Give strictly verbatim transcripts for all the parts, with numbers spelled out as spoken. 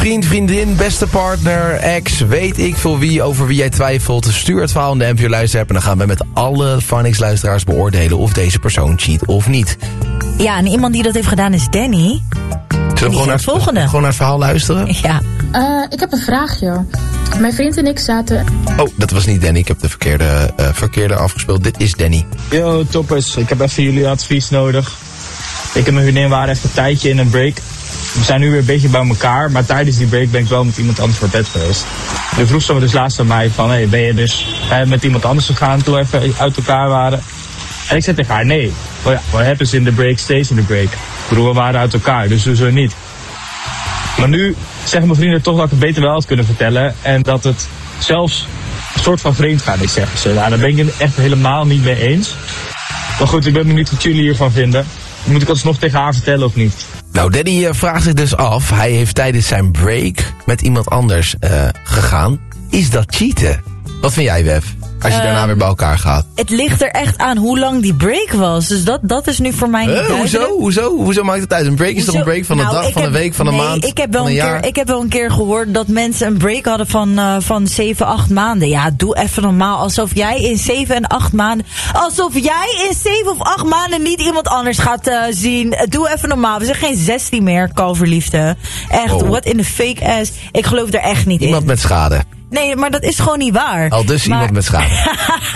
vriend, vriendin, beste partner, ex, weet ik veel wie, over wie jij twijfelt. Stuur het verhaal in de N P O Luister-app en dan gaan wij met alle Phoenix-luisteraars beoordelen of deze persoon cheat of niet. Ja, en iemand die dat heeft gedaan is Danny. Zullen we gewoon naar, het volgende? gewoon naar het verhaal luisteren? Ja. Uh, ik heb een vraagje. Mijn vriend en ik zaten... Oh, dat was niet Danny. Ik heb de verkeerde, uh, verkeerde afgespeeld. Dit is Danny. Yo, toppers. Ik heb even jullie advies nodig. Ik en mijn vriendin waren even een tijdje in een break. We zijn nu weer een beetje bij elkaar, maar tijdens die break ben ik wel met iemand anders voor bed geweest. Nu vroeg ze me dus laatst aan mij van, hey, ben je dus hè, met iemand anders gegaan toen we even uit elkaar waren? En ik zei tegen haar, nee. Well, ja, what happens in the break stays in the break. Ik bedoel, we waren uit elkaar, dus sowieso niet. Maar nu zeggen mijn vrienden toch dat ik het beter wel had kunnen vertellen. En dat het zelfs een soort van vreemdgaan is, zeggen ze. Nou, daar ben ik het echt helemaal niet mee eens. Maar goed, ik ben benieuwd wat jullie hiervan vinden. Moet ik alsnog tegen haar vertellen of niet? Nou, Danny uh, vraagt zich dus af. Hij heeft tijdens zijn break met iemand anders uh, gegaan. Is dat cheaten? Wat vind jij, Wef? Als je uh, daarna weer bij elkaar gaat. Het ligt er echt aan hoe lang die break was. Dus dat, dat is nu voor mij niet uh, Hoezo? Hoezo? Hoezo maakt het uit? Een break is hoezo? toch een break van nou, een dag, van heb, een week, van een nee, maand, ik heb wel van een, een jaar? Keer, ik heb wel een keer gehoord dat mensen een break hadden van, uh, van zeven, acht maanden. Ja, doe even normaal. Alsof jij in zeven en acht maanden... Alsof jij in zeven of acht maanden niet iemand anders gaat uh, zien. Doe even normaal. We zijn geen zestien meer, kalverliefde. Echt, oh. What in the fake ass. Ik geloof er echt niet Iemand in. Iemand met schade. Nee, maar dat is gewoon niet waar. Al dus maar, iemand met schade.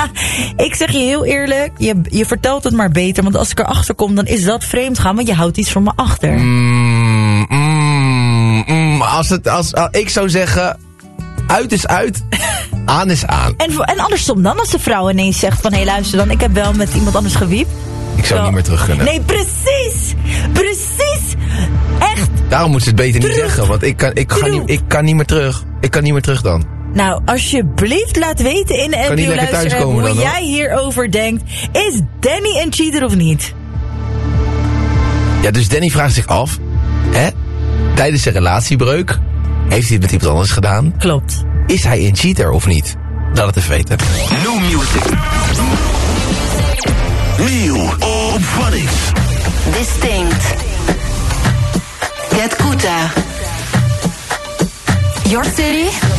Ik zeg je heel eerlijk, je, je vertelt het maar beter. Want als ik erachter kom, dan is dat vreemd gaan. Want je houdt iets van me achter. Mm, mm, mm, als het, als, als, ik zou zeggen, uit is uit, aan is aan. En, en andersom dan, als de vrouw ineens zegt van... hé, hey, luister dan, ik heb wel met iemand anders gewiept. Ik zou Zo. niet meer terug kunnen. Nee, precies! Precies! Echt! Daarom moet ze het beter terug. niet zeggen. Want ik kan, ik, ga niet, ik kan niet meer terug. Ik kan niet meer terug dan. Nou, alsjeblieft laat weten in de N P O Luister hoe dan, jij hierover denkt. Is Danny een cheater of niet? Ja, dus Danny vraagt zich af... Hè, tijdens zijn relatiebreuk... heeft hij het met iemand anders gedaan? Klopt. Is hij een cheater of niet? Laat het even weten. New music. Nieuw op Phoenix. Distinct. Get Kuta. Your city.